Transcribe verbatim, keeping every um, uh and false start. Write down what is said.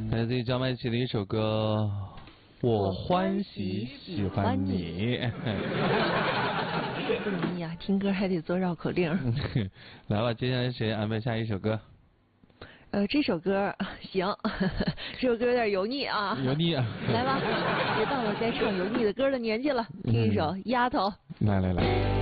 来自于张麦琪的一首歌《我欢喜喜欢你》。 不容易啊，听歌还得做绕口令。 来吧，接下来谁安排下一首歌？ 呃，这首歌行，这首歌有点油腻啊。 油腻啊！ 来吧，也到了该唱油腻的歌的年纪了，听一首《丫头》。 来来来。